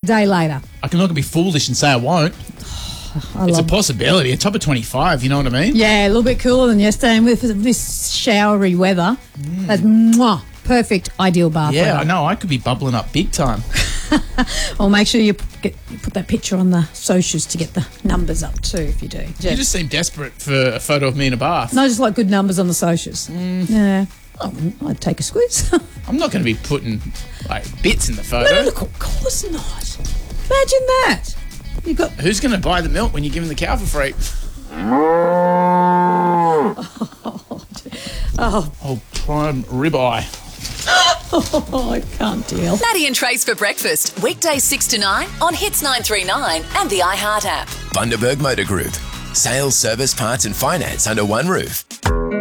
day later. I'm not going to be foolish and say I won't. It's a possibility. A top of 25, you know what I mean? Yeah, a little bit cooler than yesterday. And with this showery weather, that's perfect, ideal bath Yeah, weather. I know. I could be bubbling up big time. Well, make sure you put that picture on the socials to get the numbers up too, if you do. You just seem desperate for a photo of me in a bath. No, just like good numbers on the socials. Yeah. I'd take a squeeze. I'm not going to be putting bits in the photo. No, look, of course not. Imagine that. You've got... Who's going to buy the milk when you're giving the cow for free? Oh, prime ribeye. Oh, I can't deal. Maddie and Trace for breakfast. Weekdays 6 to 9 on Hits 939 and the iHeart app. Bundaberg Motor Group. Sales, service, parts and finance under one roof.